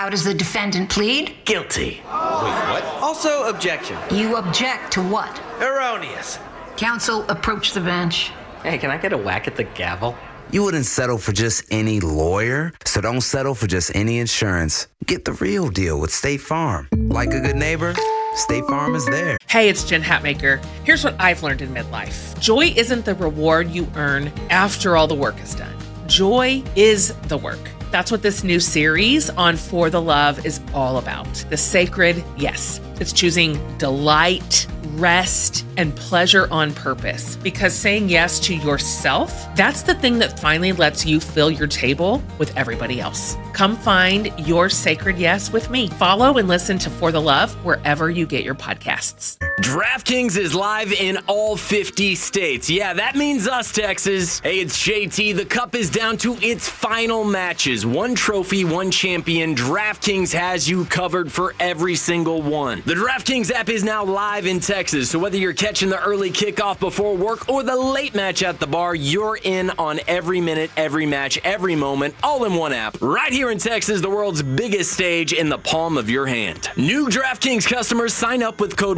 How does the defendant plead? Guilty. Wait, what? Also, objection. You object to what? Erroneous. Counsel, approach the bench. Hey, can I get a whack at the gavel? You wouldn't settle for just any lawyer, so don't settle for just any insurance. Get the real deal with State Farm. Like a good neighbor, State Farm is there. Hey, it's Jen Hatmaker. Here's what I've learned in midlife. Joy isn't the reward you earn after all the work is done. Joy is the work. That's what this new series on For the Love is all about. The sacred yes. It's choosing delight, rest, and pleasure on purpose. Because saying yes to yourself, that's the thing that finally lets you fill your table with everybody else. Come find your sacred yes with me. Follow and listen to For the Love wherever you get your podcasts. DraftKings is live in all 50 states. Yeah, that means us, Texas. Hey, it's JT. The Cup is down to its final matches. One trophy, one champion. DraftKings has you covered for every single one. The DraftKings app is now live in Texas, so whether you're catching the early kickoff before work or the late match at the bar, you're in on every minute, every match, every moment, all in one app. Right here in Texas, the world's biggest stage in the palm of your hand. New DraftKings customers sign up with code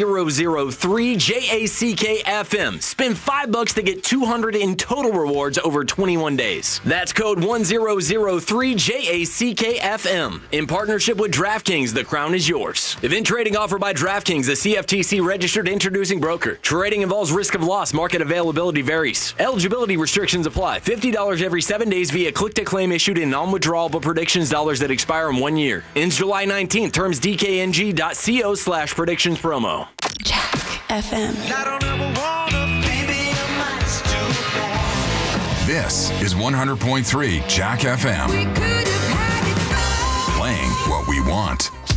1003JACKFM. Spend $5 to get $200 in total rewards over 21 days. That's code 1003JACKFM. In partnership with DraftKings, the crown is yours. Event trading offered by DraftKings, a CFTC registered introducing broker. Trading involves risk of loss. Market availability varies. Eligibility restrictions apply. $50 every 7 days via click-to-claim issued in non-withdrawable predictions dollars that expire in 1 year. Ends July 19th. Terms dkng.co/predictions promo. Jack FM. This is 100.3 Jack FM. Playing what we want.